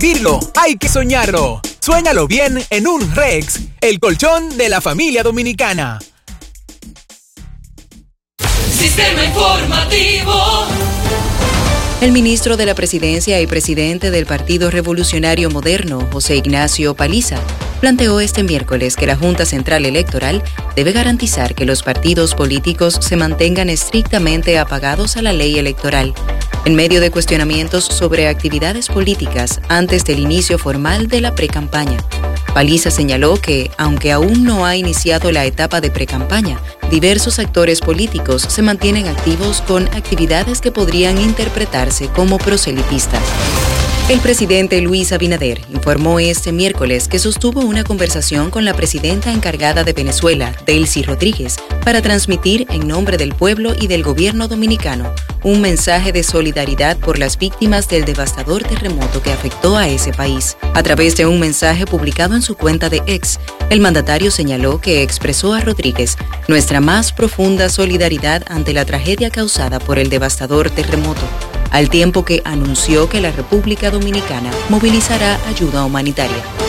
Decirlo, hay que soñarlo. Suéñalo bien en un Rex, el colchón de la familia dominicana. Sistema informativo. El ministro de la Presidencia y presidente del Partido Revolucionario Moderno, José Ignacio Paliza, planteó este miércoles que la Junta Central Electoral debe garantizar que los partidos políticos se mantengan estrictamente apagados a la ley electoral, en medio de cuestionamientos sobre actividades políticas antes del inicio formal de la precampaña. Paliza señaló que, aunque aún no ha iniciado la etapa de precampaña, diversos actores políticos se mantienen activos con actividades que podrían interpretarse como proselitistas. El presidente Luis Abinader informó este miércoles que sostuvo una conversación con la presidenta encargada de Venezuela, Delcy Rodríguez, para transmitir en nombre del pueblo y del gobierno dominicano un mensaje de solidaridad por las víctimas del devastador terremoto que afectó a ese país. A través de un mensaje publicado en su cuenta de X, el mandatario señaló que expresó a Rodríguez nuestra más profunda solidaridad ante la tragedia causada por el devastador terremoto, al tiempo que anunció que la República Dominicana movilizará ayuda humanitaria.